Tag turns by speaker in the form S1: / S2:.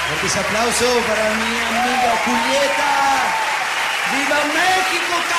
S1: Fuertes aplausos para mi amiga Julieta. ¡Viva México!